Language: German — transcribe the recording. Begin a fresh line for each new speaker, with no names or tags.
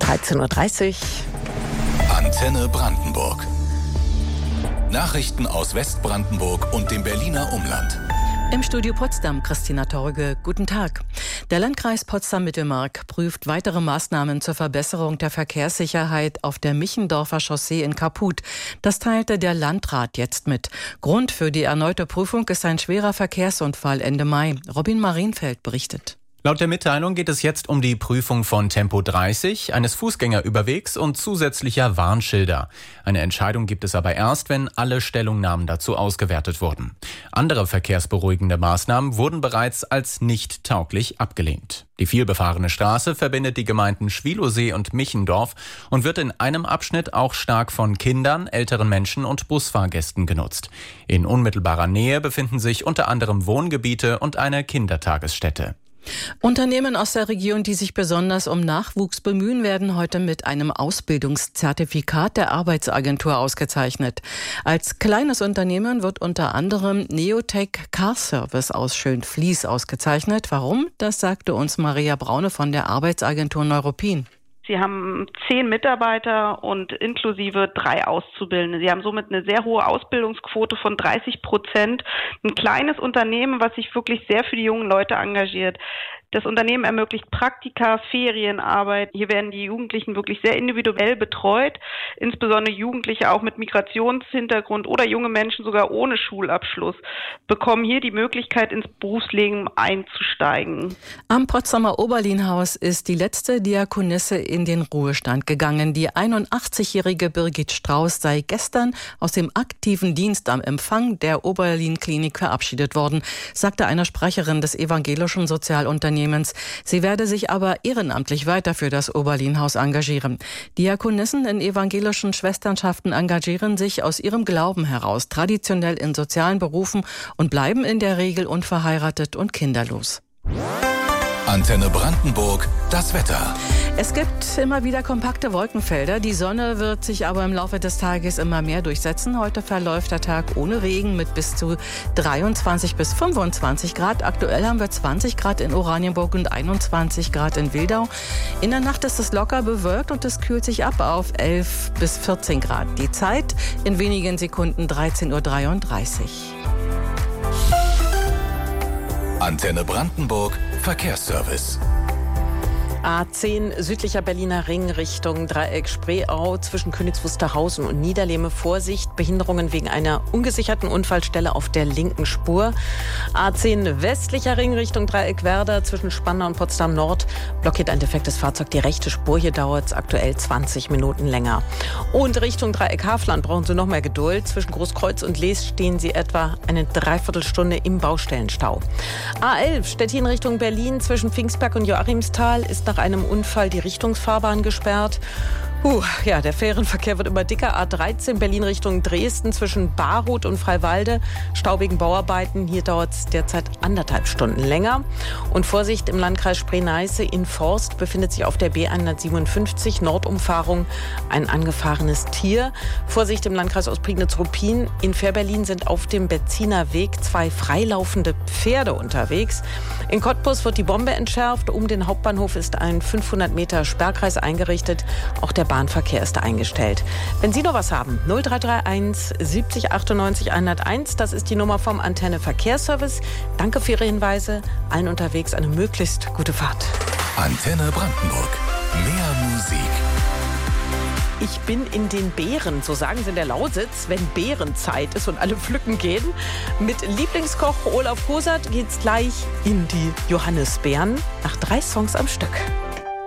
13:30 Uhr.
Antenne Brandenburg. Nachrichten aus Westbrandenburg und dem Berliner Umland.
Im Studio Potsdam, Christina Torge, guten Tag. Der Landkreis Potsdam-Mittelmark prüft weitere Maßnahmen zur Verbesserung der Verkehrssicherheit auf der Michendorfer Chaussee in Kaput. Das teilte der Landrat jetzt mit. Grund für die erneute Prüfung ist ein schwerer Verkehrsunfall Ende Mai. Robin Marienfeld berichtet.
Laut der Mitteilung geht es jetzt um die Prüfung von Tempo 30, eines Fußgängerüberwegs und zusätzlicher Warnschilder. Eine Entscheidung gibt es aber erst, wenn alle Stellungnahmen dazu ausgewertet wurden. Andere verkehrsberuhigende Maßnahmen wurden bereits als nicht tauglich abgelehnt. Die vielbefahrene Straße verbindet die Gemeinden Schwielowsee und Michendorf und wird in einem Abschnitt auch stark von Kindern, älteren Menschen und Busfahrgästen genutzt. In unmittelbarer Nähe befinden sich unter anderem Wohngebiete und eine Kindertagesstätte.
Unternehmen aus der Region, die sich besonders um Nachwuchs bemühen, werden heute mit einem Ausbildungszertifikat der Arbeitsagentur ausgezeichnet. Als kleines Unternehmen wird unter anderem Neotech Car Service aus Schönfließ ausgezeichnet. Warum? Das sagte uns Maria Braune von der Arbeitsagentur Neuruppin.
Sie haben 10 Mitarbeiter und inklusive 3 Auszubildende. Sie haben somit eine sehr hohe Ausbildungsquote von 30%. Ein kleines Unternehmen, was sich wirklich sehr für die jungen Leute engagiert. Das Unternehmen ermöglicht Praktika, Ferienarbeit. Hier werden die Jugendlichen wirklich sehr individuell betreut. Insbesondere Jugendliche auch mit Migrationshintergrund oder junge Menschen sogar ohne Schulabschluss bekommen hier die Möglichkeit, ins Berufsleben einzusteigen.
Am Potsdamer Oberlinhaus ist die letzte Diakonisse in den Ruhestand gegangen. Die 81-jährige Birgit Strauß sei gestern aus dem aktiven Dienst am Empfang der Oberlin-Klinik verabschiedet worden, sagte eine Sprecherin des evangelischen Sozialunternehmens. Sie werde sich aber ehrenamtlich weiter für das Oberlinhaus engagieren. Diakonissen in evangelischen Schwesternschaften engagieren sich aus ihrem Glauben heraus traditionell in sozialen Berufen und bleiben in der Regel unverheiratet und kinderlos.
Antenne Brandenburg, das Wetter.
Es gibt immer wieder kompakte Wolkenfelder. Die Sonne wird sich aber im Laufe des Tages immer mehr durchsetzen. Heute verläuft der Tag ohne Regen mit bis zu 23 bis 25 Grad. Aktuell haben wir 20 Grad in Oranienburg und 21 Grad in Wildau. In der Nacht ist es locker bewölkt und es kühlt sich ab auf 11 bis 14 Grad. Die Zeit in wenigen Sekunden 13:33 Uhr.
Antenne Brandenburg, Verkehrsservice.
A10 südlicher Berliner Ring Richtung Dreieck Spreeau zwischen Königs Wusterhausen und Niederlehme. Vorsicht, Behinderungen wegen einer ungesicherten Unfallstelle auf der linken Spur. A10 westlicher Ring Richtung Dreieck Werder zwischen Spandau und Potsdam Nord blockiert ein defektes Fahrzeug die rechte Spur. Hier dauert es aktuell 20 Minuten länger. Und Richtung Dreieck Hafland brauchen Sie noch mehr Geduld. Zwischen Großkreuz und Lees stehen Sie etwa eine Dreiviertelstunde im Baustellenstau. A11 Stettin Richtung Berlin zwischen Pfingstberg und Joachimsthal ist nach einem Unfall die Richtungsfahrbahn gesperrt. Der Fährenverkehr wird immer dicker. A13 Berlin Richtung Dresden zwischen Baruth und Freiwalde. Staubigen Bauarbeiten. Hier dauert es derzeit 1,5 Stunden länger. Und Vorsicht, im Landkreis Spree-Neiße in Forst befindet sich auf der B157 Nordumfahrung ein angefahrenes Tier. Vorsicht, im Landkreis Ostprignitz-Ruppin in Fährberlin sind auf dem Betziner Weg 2 freilaufende Pferde unterwegs. In Cottbus wird die Bombe entschärft. Um den Hauptbahnhof ist ein 500 Meter Sperrkreis eingerichtet. Auch der Bahnverkehr ist eingestellt. Wenn Sie noch was haben, 0331 70 98 101, das ist die Nummer vom Antenne Verkehrsservice. Danke für Ihre Hinweise. Allen unterwegs eine möglichst gute Fahrt.
Antenne Brandenburg. Mehr Musik.
Ich bin in den Beeren, so sagen sie in der Lausitz, wenn Beerenzeit ist und alle pflücken gehen. Mit Lieblingskoch Olaf Kosert geht's gleich in die Johannisbeeren nach 3 Songs am Stück.